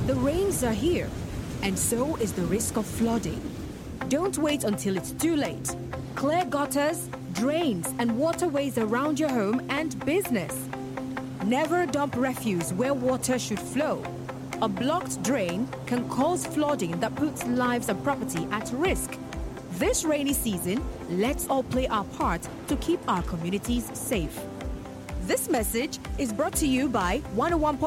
The rains are here, and so is the risk of flooding. Don't wait until it's too late. Clear gutters, drains, and waterways around your home and business. Never dump refuse where water should flow. A blocked drain can cause flooding that puts lives and property at risk. This rainy season, let's all play our part to keep our communities safe. This message is brought to you by 101.